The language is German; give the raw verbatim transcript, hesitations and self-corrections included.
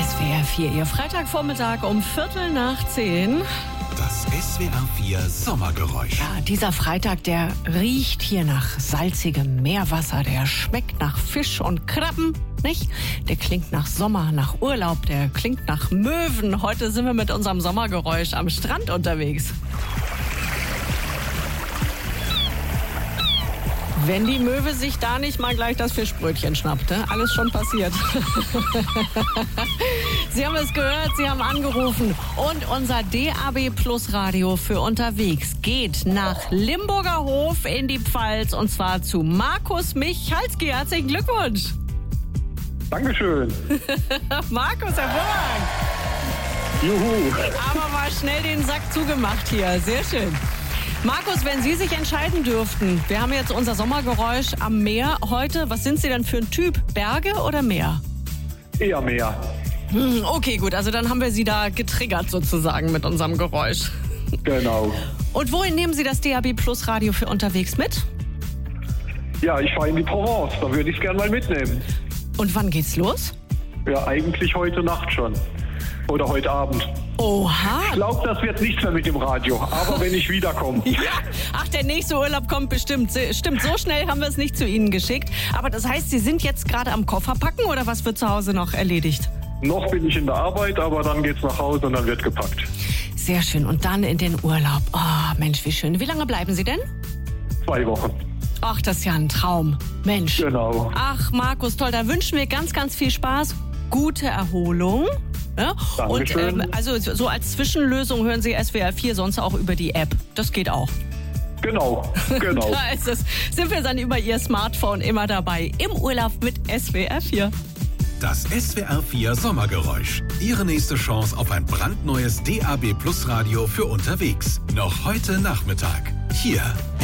S W R vier, Ihr Freitagvormittag um Viertel nach zehn. Das S W R vier Sommergeräusch. Ja, dieser Freitag, der riecht hier nach salzigem Meerwasser, der schmeckt nach Fisch und Krabben, nicht? Der klingt nach Sommer, nach Urlaub, der klingt nach Möwen. Heute sind wir mit unserem Sommergeräusch am Strand unterwegs. Wenn die Möwe sich da nicht mal gleich das Fischbrötchen schnappt, ne? Alles schon passiert. Sie haben es gehört, Sie haben angerufen. Und unser D A B Plus Radio für unterwegs geht nach Limburger Hof in die Pfalz. Und zwar zu Markus Michalski. Herzlichen Glückwunsch. Dankeschön. Markus, hervorragend. Juhu. Aber mal schnell den Sack zugemacht hier. Sehr schön. Markus, wenn Sie sich entscheiden dürften, wir haben jetzt unser Sommergeräusch am Meer heute. Was sind Sie denn für ein Typ? Berge oder Meer? Eher mehr. Hm, okay, gut. Also dann haben wir Sie da getriggert sozusagen mit unserem Geräusch. Genau. Und wohin nehmen Sie das D A B Plus Radio für unterwegs mit? Ja, ich fahre in die Provence. Da würde ich es gerne mal mitnehmen. Und wann geht's los? Ja, eigentlich heute Nacht schon. Oder heute Abend. Oha. Ich glaube, das wird nichts mehr mit dem Radio. Aber wenn ich wiederkomme. Ja. Ach, der nächste Urlaub kommt bestimmt. Stimmt, so schnell haben wir es nicht zu Ihnen geschickt. Aber das heißt, Sie sind jetzt gerade am Kofferpacken oder was wird zu Hause noch erledigt? Noch bin ich in der Arbeit, aber dann geht's nach Hause und dann wird gepackt. Sehr schön. Und dann in den Urlaub. Oh, Mensch, wie schön. Wie lange bleiben Sie denn? Zwei Wochen. Ach, das ist ja ein Traum. Mensch. Genau. Ach, Markus, toll. Da wünschen wir ganz, ganz viel Spaß. Gute Erholung. Ja? Und ähm, also so als Zwischenlösung hören Sie S W R vier sonst auch über die App. Das geht auch. Genau, genau. Da ist es. Sind wir dann über Ihr Smartphone immer dabei. Im Urlaub mit S W R vier. Das S W R vier Sommergeräusch. Ihre nächste Chance auf ein brandneues D A B Plus Radio für unterwegs. Noch heute Nachmittag. Hier